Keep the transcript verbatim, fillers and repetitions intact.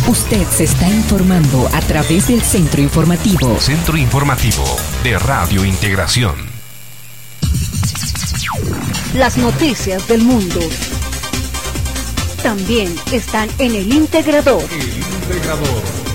Usted se está informando a través del Centro Informativo. Centro Informativo de Radio Integración. Las noticias del mundo también están en El Integrador. El Integrador.